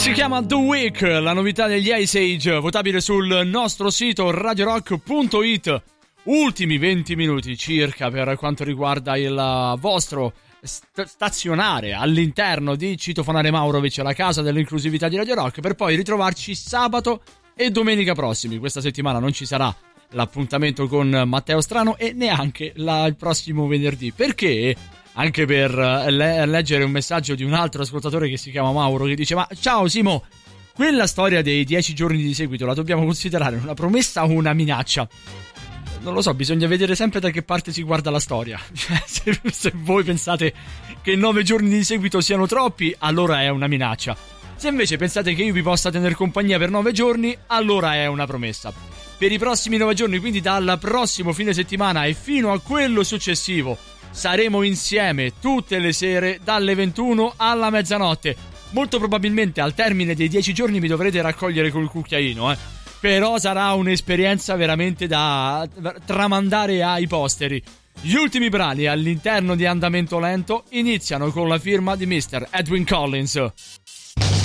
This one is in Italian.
Si chiama The Week, la novità degli Ice Age, votabile sul nostro sito radiorock.it. Ultimi 20 minuti circa per quanto riguarda il vostro stazionare all'interno di Citofonare Maurovic, la casa dell'inclusività di Radio Rock, per poi ritrovarci sabato e domenica prossimi. Questa settimana non ci sarà l'appuntamento con Matteo Strano e neanche il prossimo venerdì, perché anche per leggere un messaggio di un altro ascoltatore che si chiama Mauro, che dice: ma ciao Simo, quella storia dei 10 giorni di seguito la dobbiamo considerare una promessa o una minaccia? Non lo so, bisogna vedere sempre da che parte si guarda la storia. Se voi pensate che 9 giorni di seguito siano troppi, allora è una minaccia. Se invece pensate che io vi possa tenere compagnia per 9 giorni, allora è una promessa. Per i prossimi 9 giorni, quindi dal prossimo fine settimana e fino a quello successivo, saremo insieme tutte le sere dalle 21 alla mezzanotte. Molto probabilmente al termine dei 10 giorni mi dovrete raccogliere col cucchiaino, però sarà un'esperienza veramente da tramandare ai posteri. Gli ultimi brani all'interno di Andamento Lento iniziano con la firma di Mr. Edwin Collins.